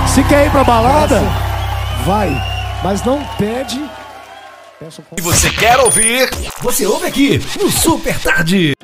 Se quer ir pra balada, vai, mas não pede. E você quer ouvir? Você ouve aqui no Super Tarde.